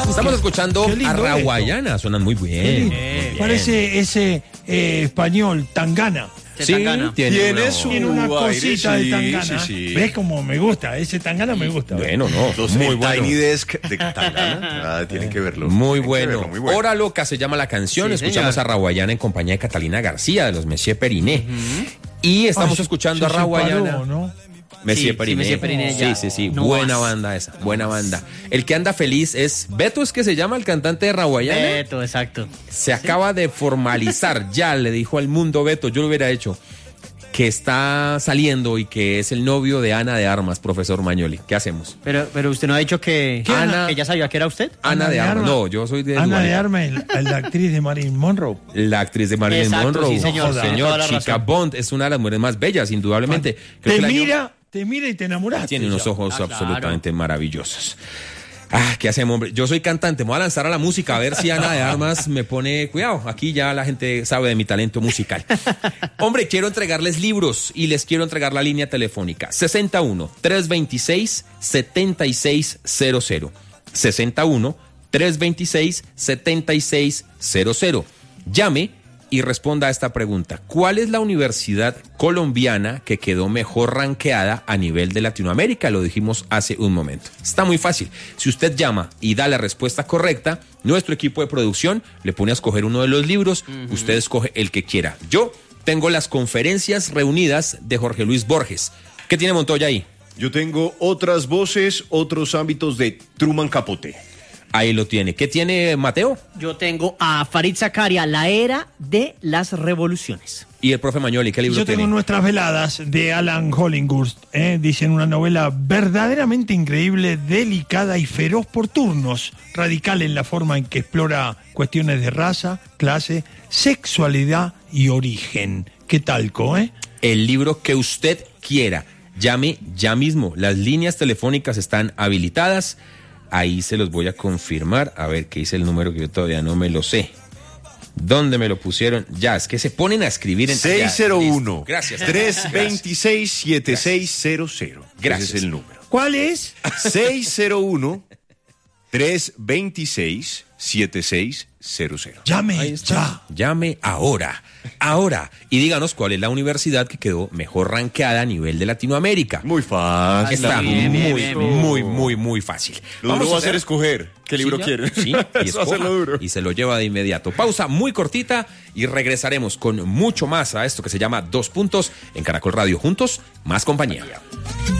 Estamos escuchando a Raguayana, suenan muy bien. Parece ese español, Tangana. Sí, tiene una cosita de Tangana. Sí. ¿Ves cómo me gusta? Ese Tangana me gusta. Bueno, no, Los muy bueno. Tiny Desk de Tangana. Tienen que verlo. Muy bueno. Hora Loca se llama la canción. Sí, escuchamos señor. a Raguayana en compañía de Catalina García, de los Messier Periné. Y estamos escuchando a Raguayana. Paró, ¿no? Messier Sí, Periné. Messier Periné ya. Sí. No buena más. banda esa, buena banda. El que anda feliz es Beto, es que se llama el cantante de Raguayana. Beto, exacto. Se acaba de formalizar, ya le dijo al mundo Beto, yo lo hubiera hecho, que está saliendo y que es el novio de Ana de Armas, profesor Mañoli. ¿Qué hacemos? Pero usted no ha dicho que ya sabía que era usted. Ana de Armas. No, yo soy de Ana de Dua Armas, la actriz de Marilyn Monroe. Lipa. La actriz de Marilyn Exacto, Monroe. sí, señor. Joda. Tiene toda la Chica razón. Bond es una de las mujeres más bellas, indudablemente. Creo que Te mira y te enamoras. tiene unos ojos claro. absolutamente maravillosos. ¿Qué hacemos, hombre? Yo soy cantante, me voy a lanzar a la música a ver si Ana de Armas me pone cuidado. Aquí ya la gente sabe de mi talento musical. Hombre, quiero entregarles libros y les quiero entregar la línea telefónica 61-326-7600. 61-326-7600. Llame y responda a esta pregunta. ¿Cuál es la universidad colombiana que quedó mejor rankeada a nivel de Latinoamérica? Lo dijimos hace un momento. Está muy fácil. Si usted llama y da la respuesta correcta, nuestro equipo de producción le pone a escoger uno de los libros. Usted escoge el que quiera. Yo tengo las conferencias reunidas de Jorge Luis Borges. ¿Qué tiene Montoya ahí? Yo tengo Otras voces, otros ámbitos de Truman Capote. Ahí lo tiene. ¿Qué tiene Mateo? Yo tengo a Farid Zakaria, La Era de las Revoluciones. Y el profe Mañoli, ¿qué libro Yo tengo tiene? Nuestras veladas de Alan Hollingworth. Dicen una novela verdaderamente increíble, delicada y feroz por turnos, radical en la forma en que explora cuestiones de raza, clase, sexualidad y origen. ¿Qué tal, El libro que usted quiera. Llame ya mismo. Las líneas telefónicas están habilitadas. Ahí se los voy a confirmar. A ver, ¿qué dice el número que yo todavía no me lo sé? ¿Dónde me lo pusieron? Ya, es que se ponen a escribir en... 601. Gracias. 326-7600. Gracias. Ese es el número. ¿Cuál es? 601-326-7600. Llame ya. Llame ahora. Ahora. Y díganos cuál es la universidad que quedó mejor rankeada a nivel de Latinoamérica. Muy fácil. Está bien, muy fácil. Lo duro va a ser escoger qué libro ya. quiere. Sí, y Eso va a escoja, ser lo duro. y se lo lleva de inmediato. Pausa muy cortita y regresaremos con mucho más a esto que se llama 2 Puntos en Caracol Radio. Juntos, más compañía.